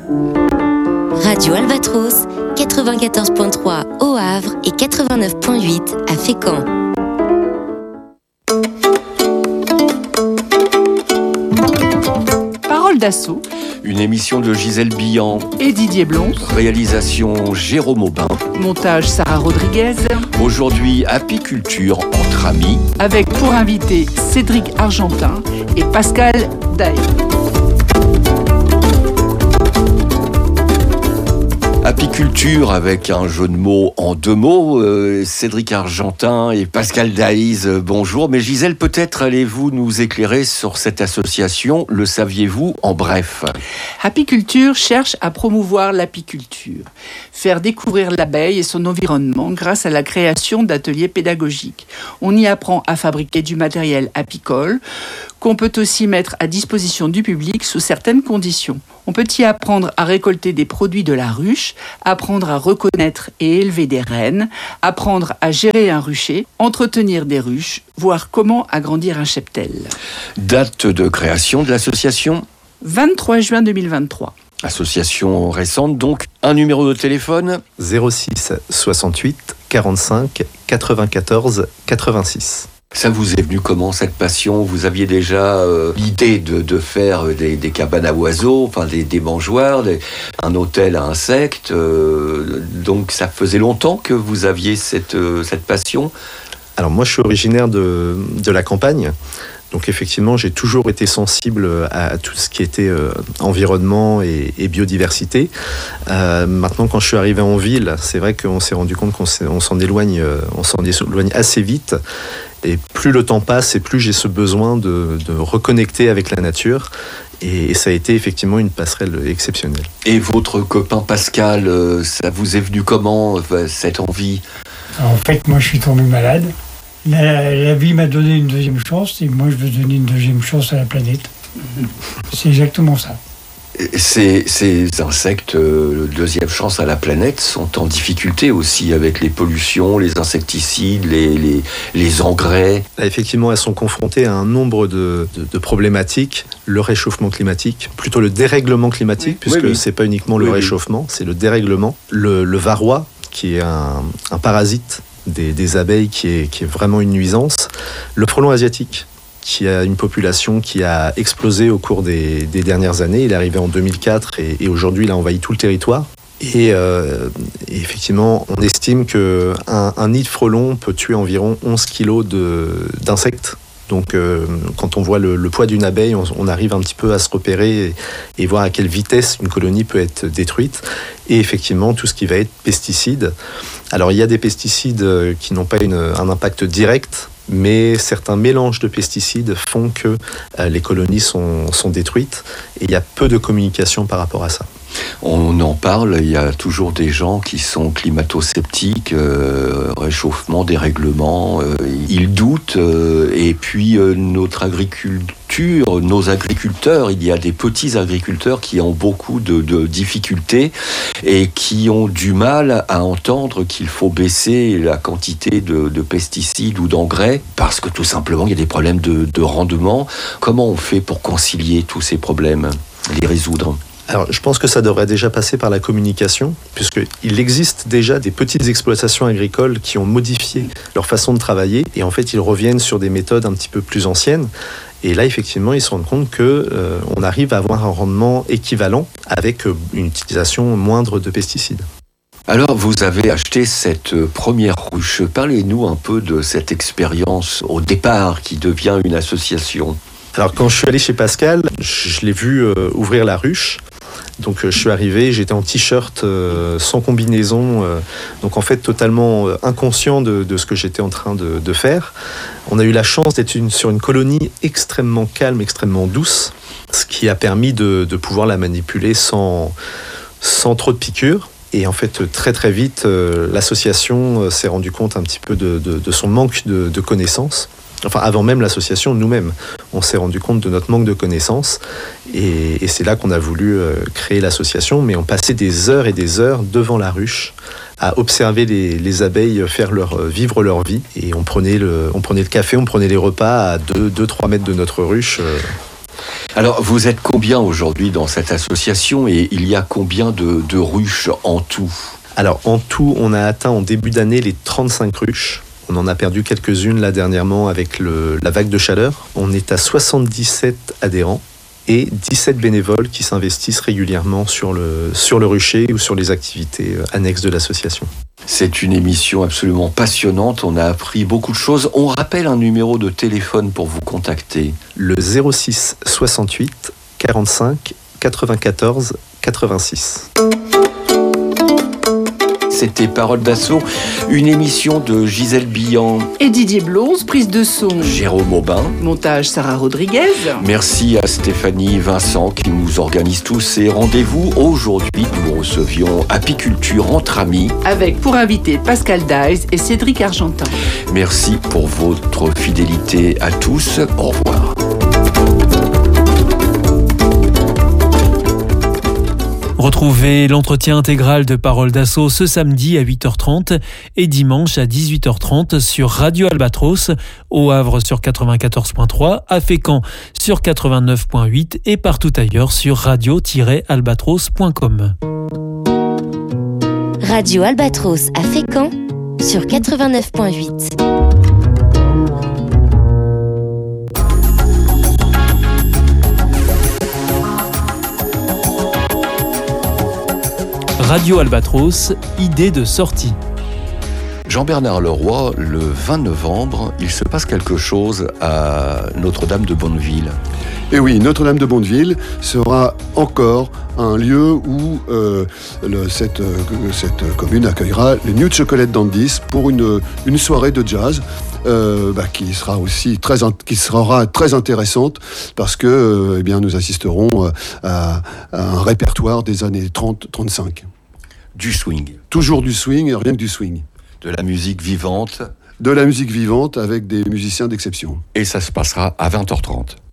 Radio Albatros, 94.3 au Havre et 89.8 à Fécamp. Parole d'assaut. Une émission de Gisèle Billan Et Didier Blon. Réalisation Jérôme Aubin. Montage Sarah Rodriguez. Aujourd'hui, apiculture entre amis. Avec pour invité Cédric Argentin et Pascal Daé. Apiculture avec un jeu de mots en deux mots. Cédric Argentin et Pascal Daïs, bonjour. Mais Gisèle, peut-être allez-vous nous éclairer sur cette association, le saviez-vous en bref? Apiculture cherche à promouvoir l'apiculture, faire découvrir l'abeille et son environnement grâce à la création d'ateliers pédagogiques. On y apprend à fabriquer du matériel apicole qu'on peut aussi mettre à disposition du public sous certaines conditions. On peut y apprendre à récolter des produits de la ruche, apprendre à reconnaître et élever des reines, apprendre à gérer un rucher, entretenir des ruches, voir comment agrandir un cheptel. Date de création de l'association? 23 juin 2023. Association récente, donc. Un numéro de téléphone? 06 68 45 94 86. Ça vous est venu comment, cette passion? Vous aviez déjà l'idée de faire des cabanes à oiseaux, enfin des mangeoires, un hôtel à insectes. Donc ça faisait longtemps que vous aviez cette passion? Alors moi je suis originaire de la campagne. Donc effectivement, j'ai toujours été sensible à tout ce qui était environnement et biodiversité. Maintenant, quand je suis arrivé en ville, c'est vrai qu'on s'est rendu compte qu'on s'en éloigne assez vite. Et plus le temps passe, et plus j'ai ce besoin de reconnecter avec la nature. Et ça a été effectivement une passerelle exceptionnelle. Et votre copain Pascal, ça vous est venu comment, cette envie? En fait, moi, je suis tombé malade. La vie m'a donné une deuxième chance et moi je veux donner une deuxième chance à la planète. C'est exactement ça. Ces insectes, deuxième chance à la planète, sont en difficulté aussi avec les pollutions, les insecticides, les engrais. Effectivement, elles sont confrontées à un nombre de problématiques. Le réchauffement climatique, plutôt le dérèglement climatique, puisque c'est pas uniquement le réchauffement, c'est le dérèglement. Le varroa, qui est un parasite des abeilles qui est vraiment une nuisance. Le frelon asiatique, qui a une population qui a explosé au cours des dernières années. Il est arrivé en 2004 et aujourd'hui il a envahi tout le territoire. Et effectivement, on estime qu'un nid de frelon peut tuer environ 11 kilos d'insectes. Donc quand on voit le poids d'une abeille, on arrive un petit peu à se repérer et voir à quelle vitesse une colonie peut être détruite. Et effectivement, tout ce qui va être pesticides. Alors il y a des pesticides qui n'ont pas un impact direct, mais certains mélanges de pesticides font que les colonies sont détruites. Et il y a peu de communication par rapport à ça. On en parle, il y a toujours des gens qui sont climato-sceptiques, réchauffement, dérèglement, ils doutent, et puis nos agriculteurs, il y a des petits agriculteurs qui ont beaucoup de difficultés et qui ont du mal à entendre qu'il faut baisser la quantité de pesticides ou d'engrais parce que tout simplement il y a des problèmes de rendement. Comment on fait pour concilier tous ces problèmes, les résoudre ? Alors, je pense que ça devrait déjà passer par la communication, puisqu'il existe déjà des petites exploitations agricoles qui ont modifié leur façon de travailler, et en fait, ils reviennent sur des méthodes un petit peu plus anciennes. Et là, effectivement, ils se rendent compte qu'on arrive à avoir un rendement équivalent avec une utilisation moindre de pesticides. Alors, vous avez acheté cette première ruche. Parlez-nous un peu de cette expérience au départ qui devient une association. Alors, quand je suis allé chez Pascal, je l'ai vu ouvrir la ruche. Donc je suis arrivé, j'étais en t-shirt, sans combinaison, donc en fait totalement inconscient de ce que j'étais en train de faire. On a eu la chance d'être sur une colonie extrêmement calme, extrêmement douce, ce qui a permis de pouvoir la manipuler sans trop de piqûres. Et en fait, très très vite, l'association s'est rendue compte un petit peu de son manque de connaissances. Enfin, avant même l'association, nous-mêmes, on s'est rendu compte de notre manque de connaissances. Et c'est là qu'on a voulu créer l'association. Mais on passait des heures et des heures devant la ruche à observer les abeilles vivre leur vie. Et on prenait le café, on prenait les repas à 2-3 mètres de notre ruche. Alors, vous êtes combien aujourd'hui dans cette association et il y a combien de ruches en tout ? Alors, en tout, on a atteint en début d'année les 35 ruches. On en a perdu quelques-unes là dernièrement avec la vague de chaleur. On est à 77 adhérents et 17 bénévoles qui s'investissent régulièrement sur le rucher ou sur les activités annexes de l'association. C'est une émission absolument passionnante, on a appris beaucoup de choses. On rappelle un numéro de téléphone pour vous contacter. Le 06 68 45 94 86. C'était Parole d'Assaut, une émission de Gisèle Billan et Didier Blonze, prise de son Jérôme Aubin, montage Sarah Rodriguez. Merci à Stéphanie Vincent qui nous organise tous ces rendez-vous. Aujourd'hui, nous recevions Apiculture entre amis avec pour invité Pascal Dies et Cédric Argentin. Merci pour votre fidélité à tous. Au revoir. Retrouvez l'entretien intégral de Parole d'Assaut ce samedi à 8h30 et dimanche à 18h30 sur Radio Albatros, au Havre sur 94.3, à Fécamp sur 89.8 et partout ailleurs sur radio-albatros.com. Radio Albatros à Fécamp sur 89.8. Radio Albatros, idée de sortie. Jean-Bernard Leroy, le 20 novembre, il se passe quelque chose à Notre-Dame de Bonneville. Et oui, Notre-Dame de Bonneville sera encore un lieu où cette commune accueillera les New Chocolate Dandies pour une soirée de jazz qui sera très intéressante parce que nous assisterons à un répertoire des années 30-35. Du swing. Toujours du swing, rien que du swing. De la musique vivante. De la musique vivante avec des musiciens d'exception. Et ça se passera à 20h30.